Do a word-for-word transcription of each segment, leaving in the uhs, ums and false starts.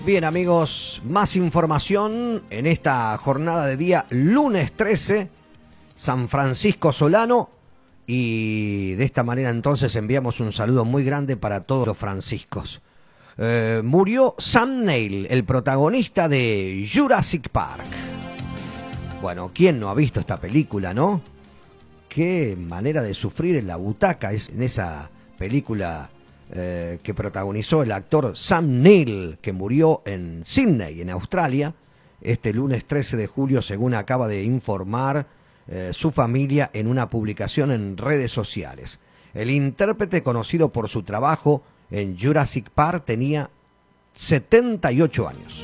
Bien, amigos, más información en esta jornada de día lunes trece, San Francisco Solano, y de esta manera entonces enviamos un saludo muy grande para todos los franciscos. Eh, murió Sam Neill, el protagonista de Jurassic Park. Bueno, ¿quién no ha visto esta película, no? Qué manera de sufrir en la butaca es en esa película eh, que protagonizó el actor Sam Neill, que murió en Sydney, en Australia, este lunes trece de julio, según acaba de informar eh, su familia en una publicación en redes sociales. El intérprete, conocido por su trabajo en Jurassic Park, tenía setenta y ocho años.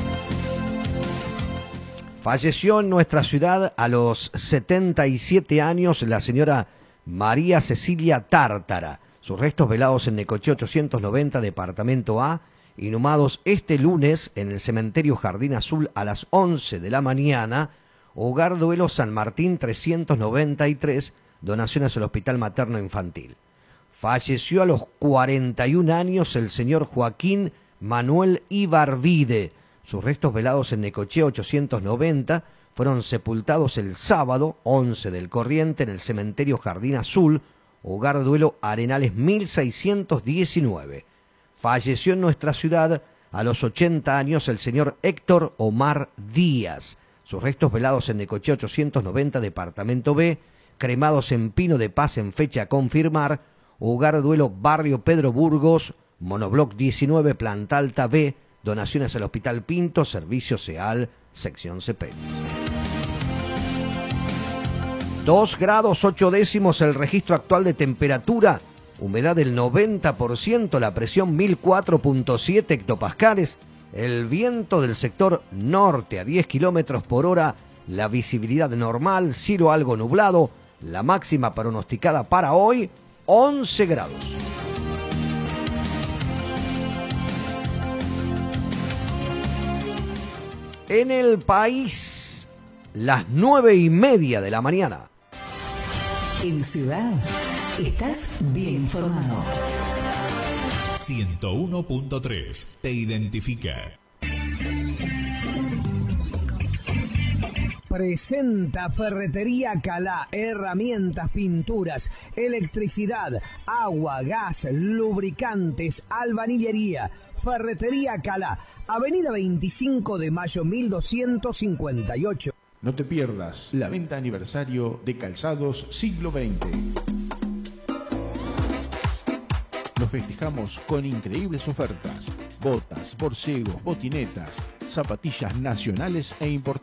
Falleció en nuestra ciudad a los setenta y siete años la señora María Cecilia Tártara. Sus restos velados en Necochea ochocientos noventa, departamento A, inhumados este lunes en el cementerio Jardín Azul a las once de la mañana. Hogar Duelo San Martín trescientos noventa y tres, donaciones al Hospital Materno Infantil. Falleció a los cuarenta y un años el señor Joaquín Manuel Ibarvide. Sus restos velados en Necochea ochocientos noventa fueron sepultados el sábado once del corriente en el cementerio Jardín Azul, Hogar Duelo Arenales mil seiscientos diecinueve. Falleció en nuestra ciudad a los ochenta años el señor Héctor Omar Díaz. Sus restos velados en Necochea ochocientos noventa, departamento B, cremados en Pino de Paz en fecha a confirmar, Hogar Duelo Barrio Pedro Burgos, Monobloc diecinueve, planta alta B, donaciones al Hospital Pinto, Servicio SEAL, sección C P. dos grados ocho décimos el registro actual de temperatura, humedad del noventa por ciento, la presión mil cuatro punto siete hectopascales, el viento del sector norte a diez kilómetros por hora, la visibilidad normal, cielo algo nublado, la máxima pronosticada para hoy, once grados. En el país, las nueve y media de la mañana. En Ciudad, estás bien informado. ciento uno punto tres te identifica. Presenta Ferretería Calá, herramientas, pinturas, electricidad, agua, gas, lubricantes, albañilería. Ferretería Calá, Avenida veinticinco de mayo mil doscientos cincuenta y ocho. No te pierdas la venta aniversario de Calzados Siglo veinte. Lo festejamos con increíbles ofertas: botas, borcegos, botinetas, zapatillas nacionales e importadas.